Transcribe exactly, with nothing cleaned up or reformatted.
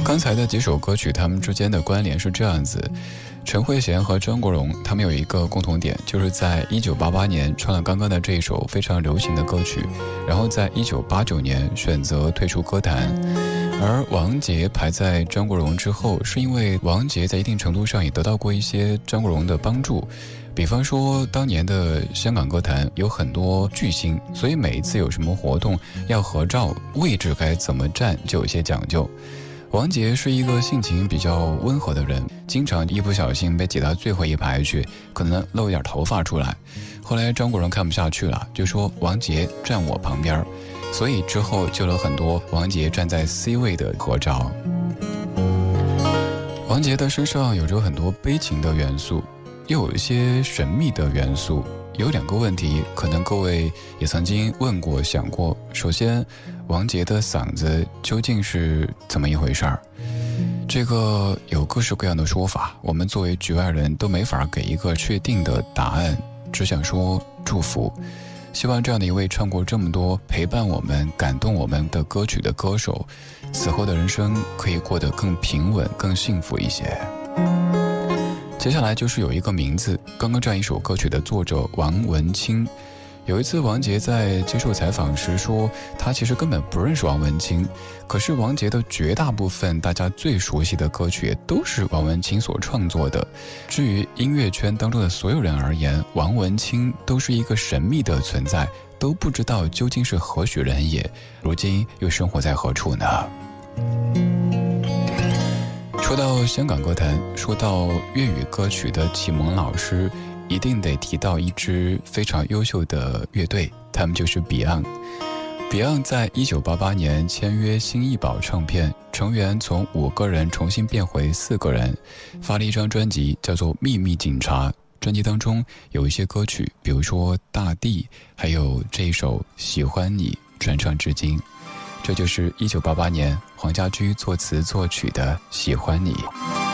刚才的几首歌曲，他们之间的关联是这样子：陈慧娴和张国荣，他们有一个共同点，就是在一九八八年唱了刚刚的这一首非常流行的歌曲，然后在一九八九年选择退出歌坛。而王杰排在张国荣之后，是因为王杰在一定程度上也得到过一些张国荣的帮助。比方说当年的香港歌坛有很多巨星，所以每一次有什么活动要合照，位置该怎么站就有一些讲究。王杰是一个性情比较温和的人，经常一不小心被挤到最后一排去，可能露一点头发出来。后来张国荣看不下去了，就说王杰站我旁边，所以之后就有很多王杰站在 C 位的合照。王杰的身上有着很多悲情的元素，又有一些神秘的元素。有两个问题，可能各位也曾经问过想过。首先，王杰的嗓子究竟是怎么一回事儿？这个有各式各样的说法，我们作为局外人都没法给一个确定的答案，只想说祝福。希望这样的一位唱过这么多陪伴我们感动我们的歌曲的歌手，此后的人生可以过得更平稳更幸福一些。接下来就是有一个名字，刚刚这样一首歌曲的作者王文清。有一次王杰在接受采访时说，他其实根本不认识王文清，可是王杰的绝大部分大家最熟悉的歌曲也都是王文清所创作的。至于音乐圈当中的所有人而言，王文清都是一个神秘的存在，都不知道究竟是何许人也，如今又生活在何处呢？说到香港歌坛，说到粤语歌曲的启蒙老师，一定得提到一支非常优秀的乐队，他们就是 Beyond。Beyond 在一九八八年签约新艺宝唱片，成员从五个人重新变回四个人，发了一张专辑叫做《秘密警察》。专辑当中有一些歌曲，比如说《大地》，还有这一首《喜欢你》，传唱至今。这就是一九八八年黄家驹作词作曲的《喜欢你》。